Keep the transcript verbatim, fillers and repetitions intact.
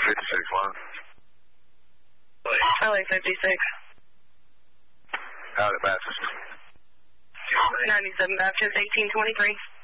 fifty-six one. L A fifty-six. Howdy, Baptist. ninety-seven Baptist, eighteen twenty-three.